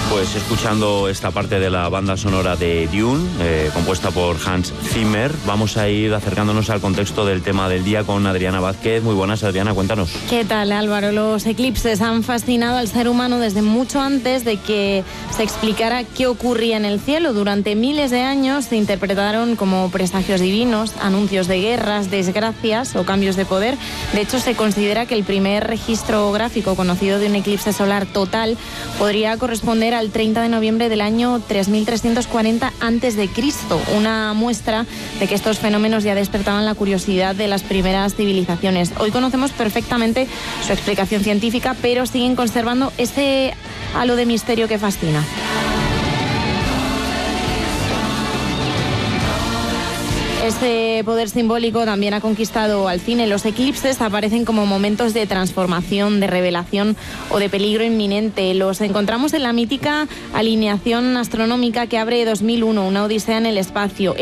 Pues escuchando esta parte de la banda sonora de Dune, compuesta por Hans Zimmer, vamos a ir acercándonos al contexto del tema del día con Adriana Vázquez. Muy buenas, Adriana, cuéntanos. ¿Qué tal, Álvaro? Los eclipses han fascinado al ser humano desde mucho antes de que se explicara qué ocurría en el cielo. Durante miles de años se interpretaron como presagios divinos, anuncios de guerras, desgracias o cambios de poder. De hecho, se considera que el primer registro gráfico conocido de un eclipse solar total podría corresponder al 30 de noviembre del año 3340 a.C., una muestra de que estos fenómenos ya despertaban la curiosidad de las primeras civilizaciones. Hoy conocemos perfectamente su explicación científica, pero siguen conservando ese halo de misterio que fascina. Este poder simbólico también ha conquistado al cine. Los eclipses aparecen como momentos de transformación, de revelación o de peligro inminente. Los encontramos en la mítica alineación astronómica que abre 2001, una odisea en el espacio.